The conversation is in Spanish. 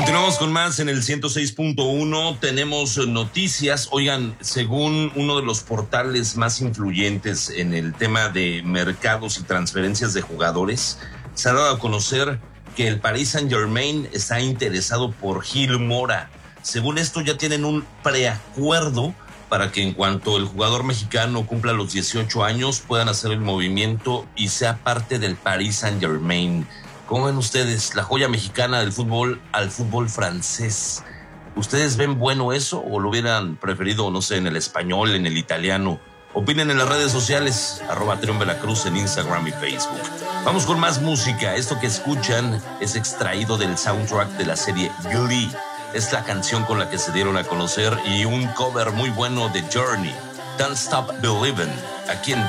Continuamos con más en el 106.1. Tenemos noticias. Oigan, según uno de los portales más influyentes en el tema de mercados y transferencias de jugadores, se ha dado a conocer que el Paris Saint-Germain está interesado por Gil Mora. Según esto, ya tienen un preacuerdo para que en cuanto el jugador mexicano cumpla los 18 años puedan hacer el movimiento y sea parte del Paris Saint-Germain. ¿Cómo ven ustedes la joya mexicana del fútbol al fútbol francés? ¿Ustedes ven bueno eso o lo hubieran preferido, no sé, en el español, en el italiano? Opinen en las redes sociales, @TriunVeracruz en Instagram y Facebook. Vamos con más música. Esto que escuchan es extraído del soundtrack de la serie Glee. Es la canción con la que se dieron a conocer y un cover muy bueno de Journey, Don't Stop Believin', aquí en